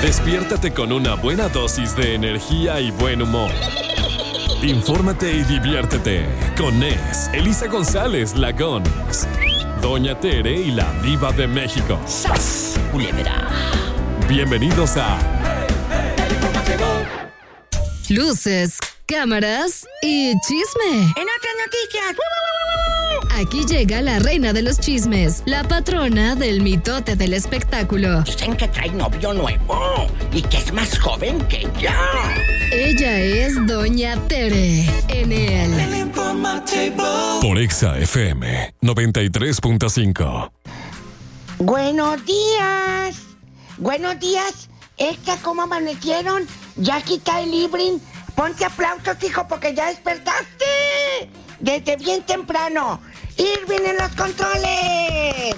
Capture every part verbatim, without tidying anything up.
Despiértate con una buena dosis de energía y buen humor. Infórmate y diviértete con Nes, Elisa González, la Gons, Doña Tere y la Diva de México. ¡Sas, culebra! Bienvenidos a Luces, cámaras y chisme. En otras noticias, Aquí llega la reina de los chismes, la patrona del mitote del espectáculo. dicen que trae novio nuevo y que es más joven que ella. Ella es Doña Tere en el por Exa F M noventa y tres punto cinco. Buenos días. Buenos días. Esta, ¿cómo amanecieron? Ya quita el librín. Ponte aplausos, hijo, porque ya despertaste. Desde bien temprano. Irving en los controles.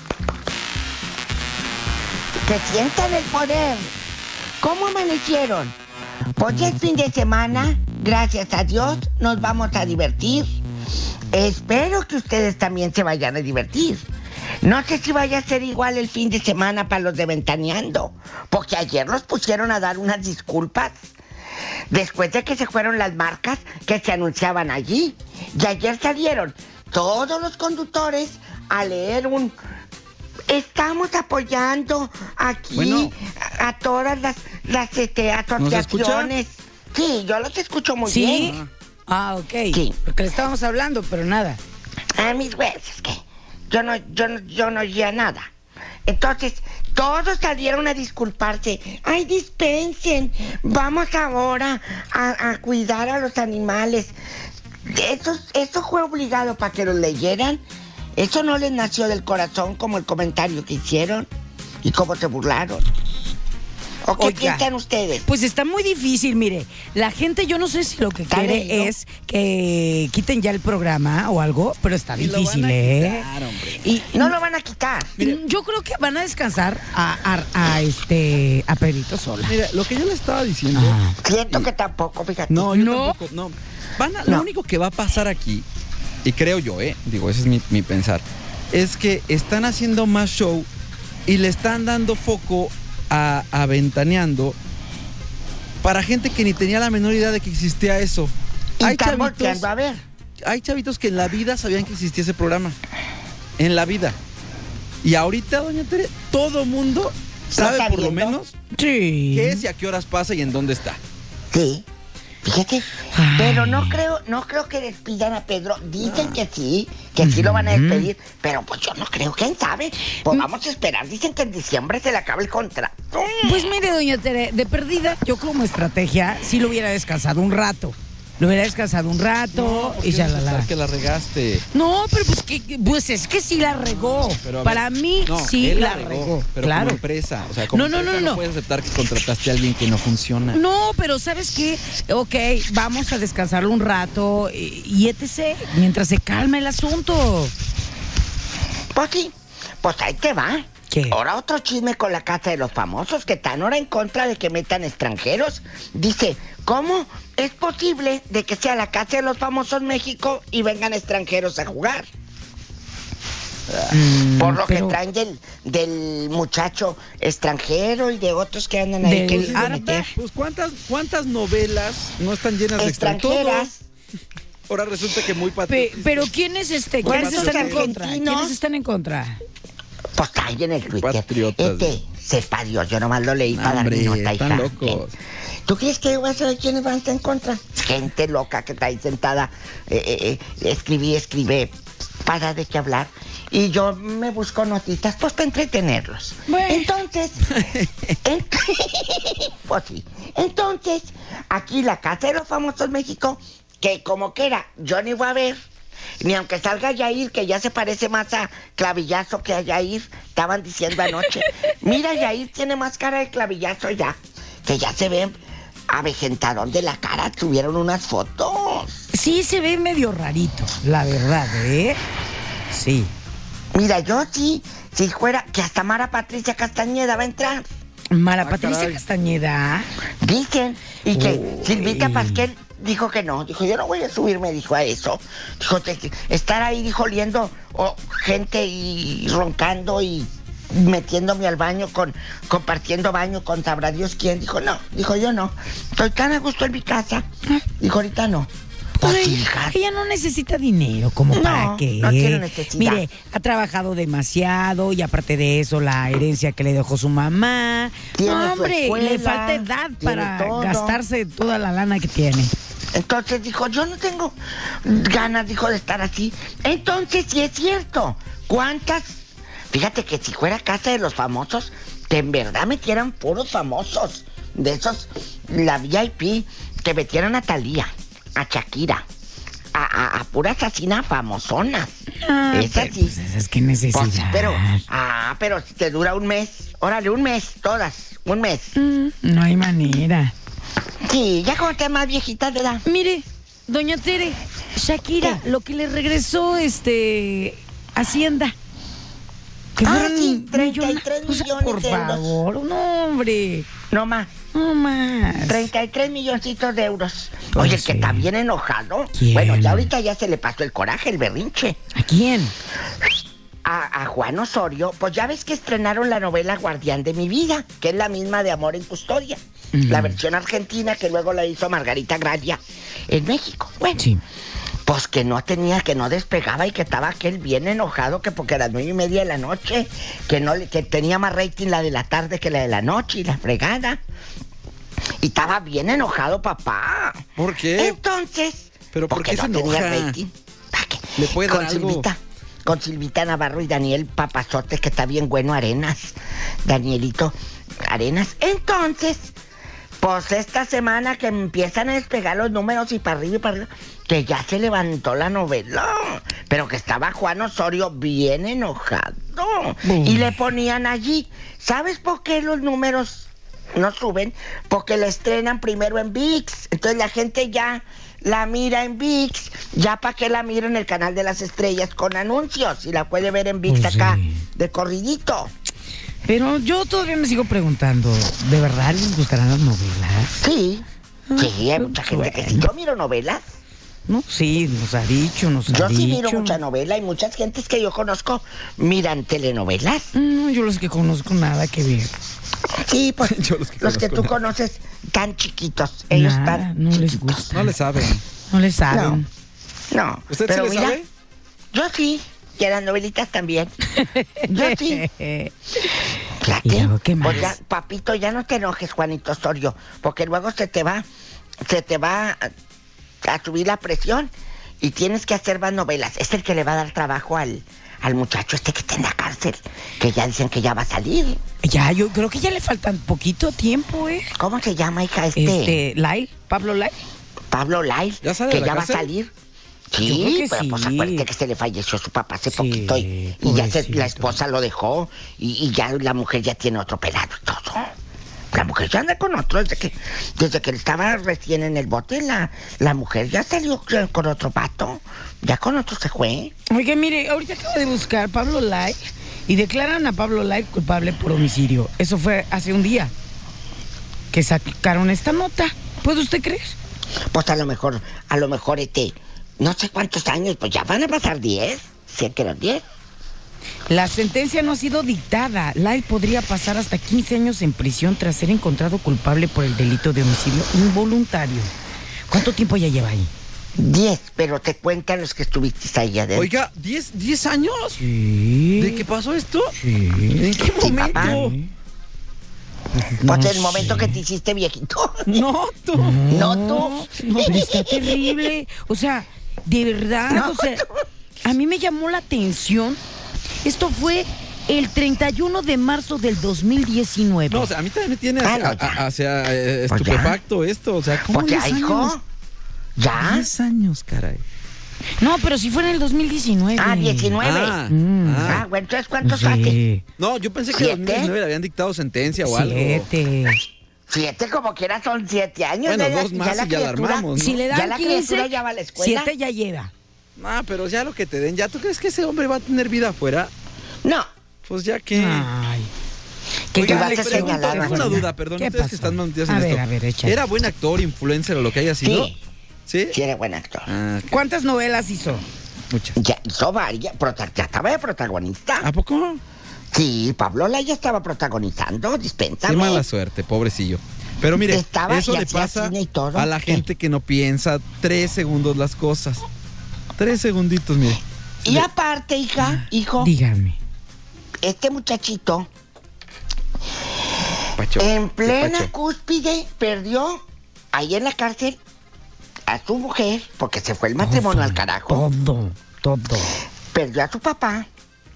Que sientan el poder. ¿Cómo amanecieron? Pues ya es fin de semana. Gracias a Dios nos vamos a divertir. Espero que ustedes también se vayan a divertir. No sé si vaya a ser igual el fin de semana para los de Ventaneando, porque ayer los pusieron a dar unas disculpas después de que se fueron las marcas que se anunciaban allí. Y ayer salieron todos los conductores a leer un... Estamos apoyando aquí bueno, a, a todas las, las este, asociaciones. Sí, yo los escucho muy ¿Sí? bien. ¿Sí? Ah, ok. Sí. Porque le estábamos hablando, pero nada. A mis huesos, que yo no, yo no, yo no oía nada. Entonces, todos salieron a disculparse. Ay, dispensen, vamos ahora a, a cuidar a los animales. Eso, eso fue obligado para que los leyeran. Eso no les nació del corazón como el comentario que hicieron y cómo se burlaron. ¿O qué Oiga, piensan ustedes? Pues está muy difícil, mire. La gente, yo no sé si lo que ¿Está quiere leído? es que quiten ya el programa o algo, pero está Y lo difícil, van a ¿eh? quitar, hombre. Y No lo van a quitar. Mire. yo creo que van a descansar a, a, a este a Pedrito Sola. Mira, lo que yo le estaba diciendo. Ah. Siento y- que tampoco, fíjate. No, yo No. tampoco. No. Van a- No. Lo único que va a pasar aquí, y creo yo, ¿eh? Digo, ese es mi, mi pensar, es que están haciendo más show y le están dando foco a, a Ventaneando para gente que ni tenía la menor idea de que existía eso. Y Hay están chavitos, volteando a ver. hay chavitos que en la vida sabían que existía ese programa. En la vida. Y ahorita, doña Tere, todo mundo sabe está por lo viendo? menos Sí. qué es y a qué horas pasa y en dónde está. Sí, fíjate, Ay. pero no creo, no creo que despidan a Pedro. Dicen que sí, que sí lo van a despedir, pero pues yo no creo, quién sabe. Pues vamos a esperar, dicen que en diciembre se le acaba el contrato. Pues mire, doña Tere, de perdida, yo como estrategia sí lo hubiera descansado un rato. Lo hubiera descansado un rato ¿Por qué y ya vas la a pensar la. que la regaste? No, pero pues que pues es que sí la regó. Pero a ver, Para mí no, sí él la regó. Pero claro. como empresa, o sea, como No, no, empresa no, no, no. puedes aceptar que contrataste a alguien que no funciona. No, pero ¿sabes qué? Ok, vamos a descansarlo un rato y, y etcétera, mientras se calma el asunto. Pues sí, pues ahí te va. ¿Qué? Ahora otro chisme con la Casa de los Famosos, que están ahora en contra de que metan extranjeros. Dice, ¿cómo es posible de que sea la Casa de los Famosos México y vengan extranjeros a jugar? Mm, Por lo pero- que traen del, del muchacho extranjero y de otros que andan ahí Del queriendo árabe. meter. Pues ¿cuántas, cuántas novelas no están llenas de Extranjeras. extranjeros? Ahora resulta que muy Pe- patriotista. pero ¿quiénes este, Bueno, quiénes están en los contra? argentinos. ¿Quiénes están en contra? Pues ahí en el Twitter. Patriotas. Este, sepa Dios, yo nomás lo leí para Hombre, dar mi nota. están hija. locos. ¿Tú crees que voy a saber quiénes van a estar en contra? Gente loca que está ahí sentada, eh, eh, eh, escribí, escribe, para de qué hablar. Y yo me busco notitas, pues para entretenerlos. Bueno. Entonces, en- pues sí. Entonces, aquí la Casa de los Famosos México, que como que era, yo ni voy a ver. Ni aunque salga Yair, que ya se parece más a Clavillazo que a Yair, estaban diciendo anoche. Mira, Yair tiene más cara de Clavillazo ya, que ya se ve avejentadón de la cara, tuvieron unas fotos. Sí se ve medio rarito, la verdad, ¿eh? Sí. Mira, yo sí, si fuera, que hasta Mara Patricia Castañeda va a entrar, Mara Ah, Patricia caray. Castañeda. dicen, y que Uy. Silvita Pasquel dijo que no, dijo, yo no voy a subirme, dijo a eso. Dijo, te- estar ahí, dijo, oliendo oh, gente y roncando y metiéndome al baño, con compartiendo baño con sabrá Dios quién. Dijo, no, dijo yo no. Estoy tan a gusto en mi casa. Dijo, ahorita no. Pues Pues, ella, hija. ella no necesita dinero, como No, para qué. no tiene necesidad. Mire, ha trabajado demasiado y aparte de eso, la herencia que le dejó su mamá. Tiene No, su hombre, escuela, le falta edad tiene para todo. gastarse toda la lana que tiene. Entonces dijo, yo no tengo ganas, dijo, de estar así. Entonces sí es cierto. ¿Cuántas? Fíjate que si fuera casa de los famosos, que en verdad metieran puros famosos. De esos, la V I P, que metieran a Thalía, a Shakira, a, a, a puras asesinas famosonas. Ah, Esas pero, sí. pues, es que necesidad. Pues sí, pero, ah, pero si te dura un mes. Órale, un mes, todas, un mes. Mm, no hay manera. Sí, ya como estás más viejita de edad. Mire, doña Tere, Shakira, ¿Qué? lo que le regresó, este, Hacienda. Que Ah, fueron sí, treinta y millona- tres o sea, millones por de euros. favor, no, hombre, No más. no más. treinta y tres milloncitos de euros. Pues Oye, el que sí. está bien enojado. ¿Quién? Bueno, ya ahorita ya se le pasó el coraje, el berrinche. ¿A quién? A, a Juan Osorio, pues ya ves que estrenaron la novela Guardián de mi vida, que es la misma de Amor en Custodia. Ujú. La versión argentina que luego la hizo Margarita Gracia en México. Bueno, Sí. pues que no tenía, que no despegaba y que estaba aquel bien enojado, que porque a las nueve y media de la noche, que no le- que tenía más rating la de la tarde que la de la noche y la fregada. Y estaba bien enojado, papá. ¿Por qué? Entonces, ¿Pero por porque qué se no tenía enoja? rating. ¿Para qué? ¿Le puede dar con algo? Silvita, con Silvita Navarro y Daniel Papazote, que está bien bueno, Arenas. Danielito Arenas. Entonces, pues esta semana que empiezan a despegar los números y para arriba y para arriba, que ya se levantó la novela, pero que estaba Juan Osorio bien enojado. Uy. Y le ponían allí, ¿sabes por qué los números no suben? Porque la estrenan primero en V I X. Entonces la gente ya la mira en V I X, ya para que la mire en el canal de las estrellas con anuncios y la puede ver en V I X Pues acá sí. de corridito. Pero yo todavía me sigo preguntando, ¿de verdad les gustarán las novelas? Sí, sí, hay Ah, mucha gente que sí. bueno. Yo miro novelas. No, sí, nos ha dicho, nos ha Yo dicho. sí miro mucha novela y muchas gentes que yo conozco miran telenovelas. No, yo los que conozco nada que ver. Sí, pues Yo los que los que conozco tú nada. conoces tan chiquitos. Ellos Nada, tan no les chiquitos. gusta. No le saben. No le saben. No, ¿Usted pero sí le mira, sabe? yo sí, y a las novelitas también. Yo sí. Fíjate. ¿Y luego qué más? Pues ya, papito, ya no te enojes, Juanito Osorio, porque luego se te va, se te va a, a subir la presión y tienes que hacer más novelas. Es el que le va a dar trabajo al, al muchacho este que está en la cárcel, que ya dicen que ya va a salir. Ya, yo creo que ya le faltan poquito tiempo, ¿eh? ¿Cómo se llama, hija, este? Este, Lai, Pablo Lai. Pablo Lai, ¿Ya sale que de la ya va a cárcel? salir. Yo creo Sí, que pero sí. pues acuérdate que se le falleció su papá hace Sí, poquito y, y ya se- pobrecito. la esposa lo dejó y, y ya la mujer ya tiene otro pelado y todo. La mujer ya anda con otro desde que desde que él estaba recién en el bote, la, la mujer ya salió con otro pato, ya con otro se fue. Oiga, mire, ahorita acabo de buscar Pablo Lai y declaran a Pablo Lai culpable por homicidio. Eso fue hace un día que sacaron esta nota. ¿Puede usted creer? Pues a lo mejor, a lo mejor este, no sé cuántos años, pues ya van a pasar diez, si es que eran diez. La sentencia no ha sido dictada. Lai podría pasar hasta quince años en prisión tras ser encontrado culpable por el delito de homicidio involuntario. ¿Cuánto tiempo ya lleva ahí? Diez, pero te cuentan los que estuviste ahí adentro. Oiga, ¿diez, diez años? Sí. ¿De qué pasó esto? Sí. ¿En qué Sí, papá. momento? Pues No el momento sé. que te hiciste viejito. No, tú. No, tú. No, pero está terrible. O sea, de verdad, No, o sea, a mí me llamó la atención. Esto fue el treinta y uno de marzo del dos mil diecinueve. No, o sea, a mí también me tiene Ah, hacia, no, ya. a- hacia, eh, Pues ya. estupefacto esto. O sea, ¿cómo Pues ya, diez hijo. años? ¿Ya? diez años, caray. No, pero si fue en el dos mil diecinueve. Ah, diecinueve. Ah, Mm. ah. Ah, bueno, entonces ¿cuántos hace? Sí. No, yo pensé que ¿Siete? en dos mil diecinueve le habían dictado sentencia o algo. Siete. Siete como quiera son siete años. Bueno, ya la- dos más la y ya la criatura- armamos, ¿no? Si le Ya dan la quince, criatura ya va a la escuela. siete ya lleva. Ah, pero ya lo que te den, ¿ya tú crees que ese hombre va a tener vida afuera? No, Pues ya que... Ay. Que Oiga, ya vas le a pregunto, señalar, Tengo Juanita. una duda, perdón, ¿Qué ustedes pasó? que están más metidos en A ver, esto. a ver, échale. ¿Era buen actor, influencer o lo que haya sido? Sí. ¿Sí? sí era buen actor. Ah, ok. ¿Cuántas novelas hizo? Muchas. Ya hizo varias, prota- ya estaba de protagonista. ¿A poco? Sí, Pablo Laya estaba protagonizando, dispénsame. Qué mala suerte, pobrecillo. Pero mire, Estaba eso y le hacía pasa cine y todo. a la ¿Qué? gente que no piensa tres segundos las cosas. Tres segunditos, mire. Y Le- aparte, hija, hijo, Dígame. este muchachito, Pacho, en qué plena pacho. cúspide, perdió ahí en la cárcel a su mujer, porque se fue el matrimonio al carajo. Todo, todo. Perdió a su papá.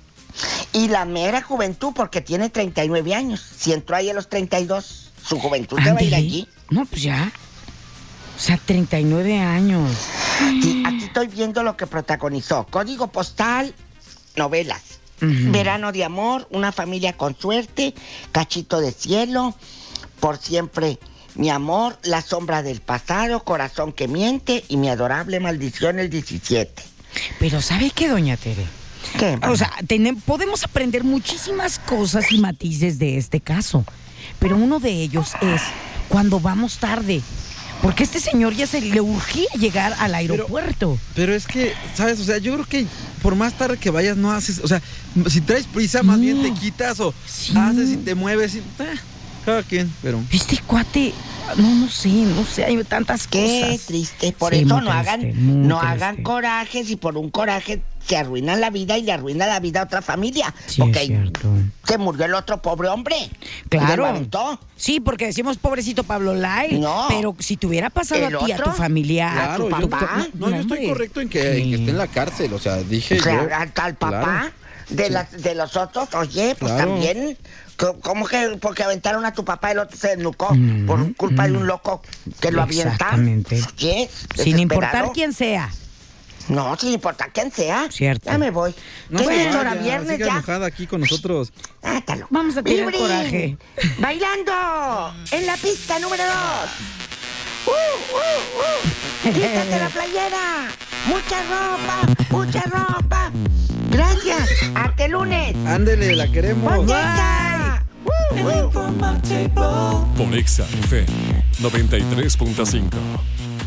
Y la mera juventud, porque tiene treinta y nueve años. Si entró ahí a los treinta y dos, su juventud se va a ir Ándele. allí. No, pues ya. O sea, treinta y nueve años. Sí, aquí estoy viendo lo que protagonizó. Código postal, novelas. Ujú. Verano de amor, una familia con suerte, Cachito de cielo, Por siempre mi amor, La sombra del pasado, Corazón que miente y Mi adorable maldición el diecisiete. Pero ¿sabe qué, doña Tere? ¿Qué? O sea, tenem- podemos aprender muchísimas cosas y matices de este caso. Pero uno de ellos es cuando vamos tarde. Porque este señor ya se le urgía llegar al aeropuerto. Pero es que, ¿sabes? O sea, yo creo que por más tarde que vayas no haces... O sea, si traes prisa, más No. bien te quitas o Sí. haces y te mueves y... ah, cada quien, pero... Este cuate, no, no sé, no sé, hay tantas Qué cosas. triste, por Sí, eso muy no triste, hagan, muy no triste. hagan corajes y por un coraje se arruinan la vida y le arruina la vida a otra familia. Sí, porque es cierto. se murió el otro pobre hombre. Claro. Y lo aventó. Sí, porque decimos pobrecito Pablo Lai. No. Pero si te hubiera pasado ¿El a ti, a tu otro? familiar, Claro, a tu yo, papá. no, yo estoy hombre. correcto en que, en que Sí. esté en la cárcel, o sea, dije O sea, yo... hasta el papá Claro. de, Sí. las, de los otros, oye, pues Claro. también, co- ¿cómo que porque aventaron a tu papá el otro se desnucó Mm, por culpa de mm. un loco que lo avienta? Exactamente. Yes, Sin importar desesperado. quién sea. No, sin importar quién sea. Cierto. Ya me voy. No ¿Qué se es hora vaya, viernes siga ya? enojada aquí con nosotros. Átalo. Vamos a tirar ¡Vibrín! coraje. Bailando en la pista número dos. ¡Uh, uh, uh! ¡Quítate la playera! ¡Mucha ropa! ¡Mucha ropa! Gracias. Hasta el lunes. Ándele, la queremos. ¡Ponteca! ¡Uh! Por Exa F M noventa y tres punto cinco.